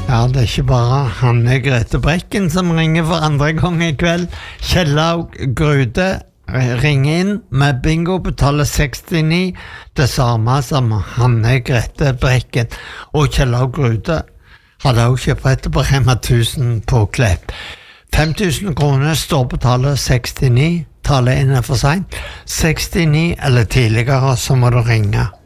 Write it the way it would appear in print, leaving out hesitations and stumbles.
Ja, det ikke bare Hanne Grete Brekken som ringer for andre gang i kveld. Kjellaug Grude ringer inn med bingo, betaler 69, det samme som Hanne Grete Brekken. Og Kjellaug Grude hadde også kjøpt på Rema 1000 på Klepp. 5000 kroner står betaler 69, taler inn for sent. 69 eller tidligere, så må du ringe.